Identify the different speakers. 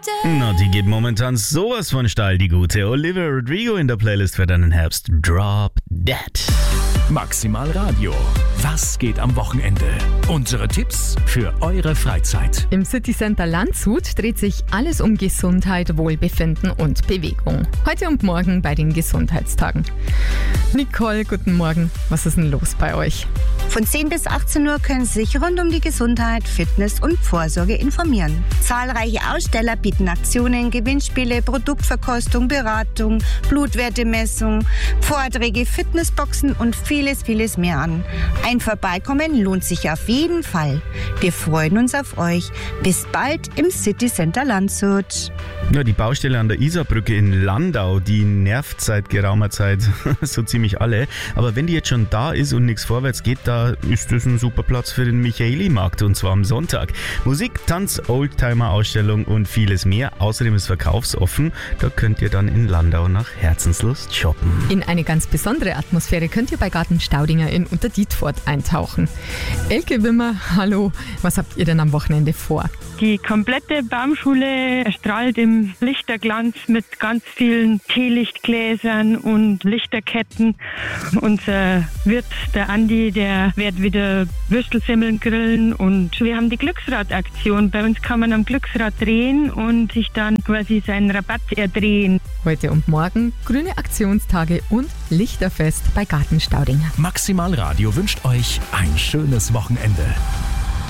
Speaker 1: Na, die geht momentan sowas von steil, die gute Olivia Rodrigo in der Playlist für deinen Herbst. Drop Dead.
Speaker 2: Maximal Radio. Was geht am Wochenende? Unsere Tipps für eure Freizeit.
Speaker 3: Im City Center Landshut dreht sich alles um Gesundheit, Wohlbefinden und Bewegung. Heute und morgen bei den Gesundheitstagen. Nicole, guten Morgen. Was ist denn los bei euch?
Speaker 4: Von 10 bis 18 Uhr können Sie sich rund um die Gesundheit, Fitness und Vorsorge informieren. Zahlreiche Aussteller bieten Aktionen, Gewinnspiele, Produktverkostung, Beratung, Blutwertemessung, Vorträge, Fitnessboxen und vieles mehr an. Ein Vorbeikommen lohnt sich auf jeden Fall. Wir freuen uns auf euch. Bis bald im City Center Landshut.
Speaker 1: Ja, die Baustelle an der Isarbrücke in Landau, die nervt seit geraumer Zeit so ziemlich alle. Aber wenn die jetzt schon da ist und nichts vorwärts geht, da ist das ein super Platz für den Michaeli-Markt, und zwar am Sonntag. Musik, Tanz, Oldtimer-Ausstellung und vieles mehr. Außerdem ist verkaufsoffen. Da könnt ihr dann in Landau nach Herzenslust shoppen.
Speaker 3: In eine ganz besondere Atmosphäre könnt ihr bei Garten Staudinger in Unterdietfurt eintauchen. Elke Wimmer, hallo. Was habt ihr denn am Wochenende vor?
Speaker 5: Die komplette Baumschule erstrahlt im Lichterglanz mit ganz vielen Teelichtgläsern und Lichterketten. Unser Wirt, der Andi, der wird wieder Würstelsemmeln grillen, und wir haben die Glücksradaktion. Bei uns kann man am Glücksrad drehen und sich dann quasi seinen Rabatt erdrehen.
Speaker 3: Heute und morgen grüne Aktionstage und Lichterfest bei Garten Staudinger.
Speaker 2: Maximal Radio wünscht euch ein schönes Wochenende.